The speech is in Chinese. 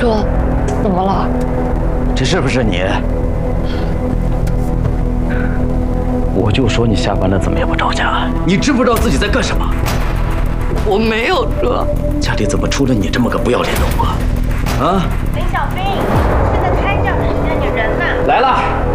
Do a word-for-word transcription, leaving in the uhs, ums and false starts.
哥，怎么了？ 这是不是你？我就说你下班了怎么也不着家，你知不知道自己在干什么？ 我没有哥。 家里怎么出了你这么个不要脸的我？啊！ 林小兵，现在开讲时间，你人呢？ 来了。